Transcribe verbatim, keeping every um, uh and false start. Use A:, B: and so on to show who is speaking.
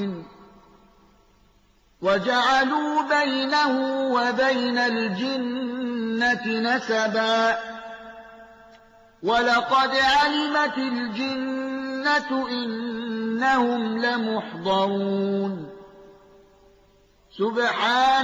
A: وَجَعَلُوا بَيْنَهُ وَبَيْنَ الْجِنَّةِ نَسَبًا ۚ وَلَقَدْ عَلِمَتِ الْجِنَّةُ إِنَّهُمْ لَمُحْضَرُونَ سُبْحَانَ